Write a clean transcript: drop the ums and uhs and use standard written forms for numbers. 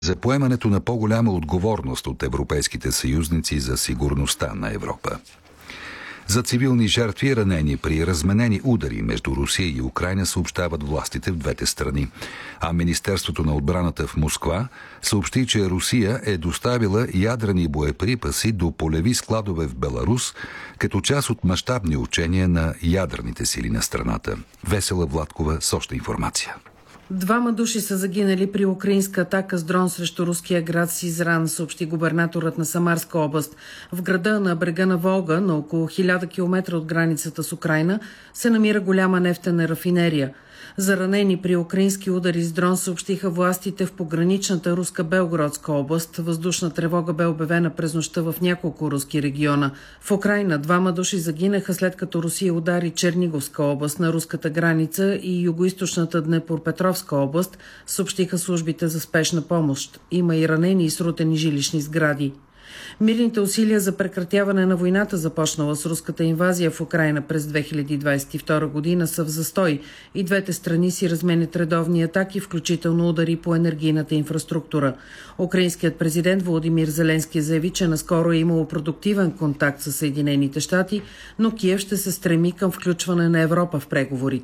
за поемането на по-голяма отговорност от европейските съюзници за сигурността на Европа. За цивилни жертви и ранени при разменени удари между Русия и Украйна съобщават властите в двете страни. А Министерството на отбраната в Москва съобщи, че Русия е доставила ядрени боеприпаси до полеви складове в Беларус, като част от мащабни учения на ядрените сили на страната. Весела Владкова с още информация. 2 души са загинали при украинска атака с дрон срещу руския град Сизран, съобщи губернаторът на Самарска област. В града на брега на Волга, на около 1000 км от границата с Украйна, се намира голяма нефтена рафинерия. За ранени при украински удари с дрон съобщиха властите в пограничната руска Белгородска област. Въздушна тревога бе обявена през нощта в няколко руски региона. В Украйна 2 души загинаха след като Русия удари Черниговска област на руската граница и югоизточната Днепропетровска област, съобщиха службите за спешна помощ. Има и ранени и срутени жилищни сгради. Мирните усилия за прекратяване на войната, започнала с руската инвазия в Украйна през 2022 година, са в застой и двете страни си разменят редовни атаки, включително удари по енергийната инфраструктура. Украинският президент Володимир Зеленски заяви, че наскоро е имало продуктивен контакт с Съединените щати, но Киев ще се стреми към включване на Европа в преговорите.